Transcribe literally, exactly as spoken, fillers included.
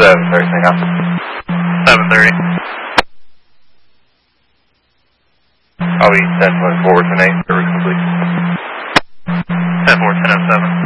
seven thirty, hang on. seven thirty. I'll be ten twenty-four, ten eight, service complete. ten four, ten oh seven.